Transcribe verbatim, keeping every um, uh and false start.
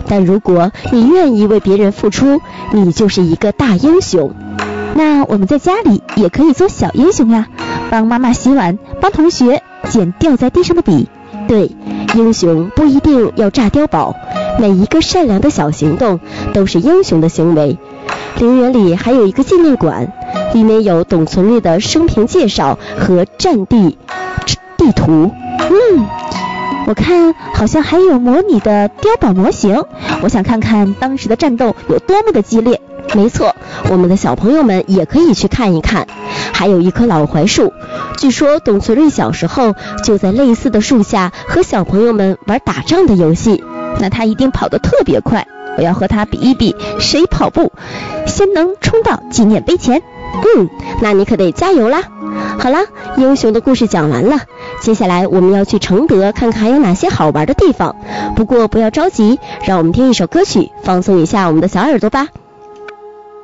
但如果你愿意为别人付出，你就是一个大英雄。 那我们在家里也可以做小英雄呀，帮妈妈洗碗，帮同学捡掉在地上的笔。 对，英雄不一定要炸碉堡，每一个善良的小行动都是英雄的行为。陵园里还有一个纪念馆，里面有董存瑞的生平介绍和战地地图。 嗯，我看好像还有模拟的碉堡模型，我想看看当时的战斗有多么的激烈。 没错，我们的小朋友们也可以去看一看。还有一棵老槐树，据说董存瑞小时候就在类似的树下和小朋友们玩打仗的游戏， 那他一定跑得特别快，我要和他比一比谁跑步先能冲到纪念碑前。 嗯，那你可得加油啦。好啦，英雄的故事讲完了，接下来我们要去承德看看还有哪些好玩的地方。不过不要着急，让我们听一首歌曲放松一下我们的小耳朵吧。